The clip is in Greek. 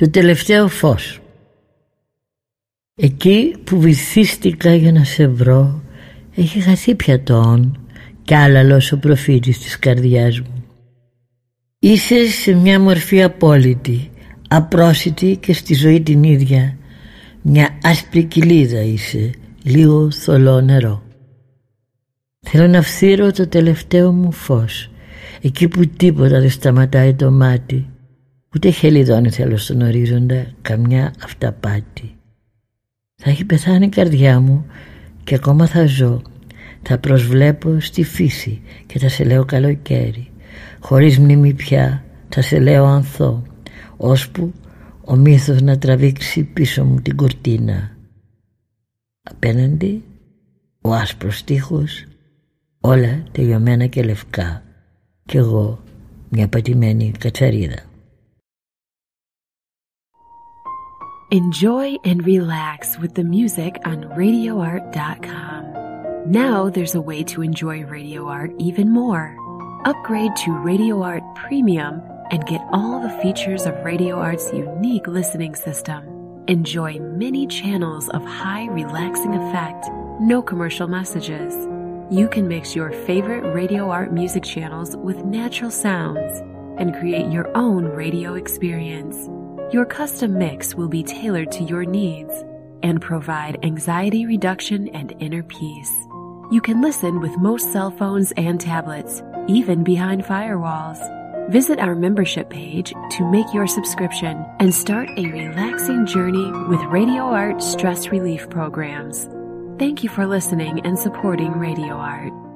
Το τελευταίο φως. Εκεί που βυθίστηκα για να σε βρω, έχει χαθεί πια το όν κι άλλαλος ο προφήτης της καρδιάς μου. Είσαι σε μια μορφή απόλυτη, απρόσιτη και στη ζωή την ίδια. Μια άσπρη κοιλίδα είσαι, λίγο θολό νερό. Θέλω να φθείρω το τελευταίο μου φως, εκεί που τίποτα δεν σταματάει το μάτι, ούτε χελιδόνι θέλω στον ορίζοντα καμιά αυταπάτη. Θα έχει πεθάνει η καρδιά μου και ακόμα θα ζω. Θα προσβλέπω στη φύση και θα σε λέω καλοκαίρι. Χωρίς μνήμη πια θα σε λέω ανθώ, ώσπου ο μύθος να τραβήξει πίσω μου την κουρτίνα. Απέναντι ο άσπρος τοίχος, όλα τελειωμένα και λευκά, κι εγώ μια πατημένη κατσαρίδα. Enjoy and relax with the music on RadioArt.com. Now there's a way to enjoy Radio Art even more. Upgrade to Radio Art Premium and get all the features of Radio Art's unique listening system. Enjoy many channels of high relaxing effect, no commercial messages. You can mix your favorite Radio Art music channels with natural sounds and create your own radio experience. Your custom mix will be tailored to your needs and provide anxiety reduction and inner peace. You can listen with most cell phones and tablets, even behind firewalls. Visit our membership page to make your subscription and start a relaxing journey with Radio Art stress relief programs. Thank you for listening and supporting Radio Art.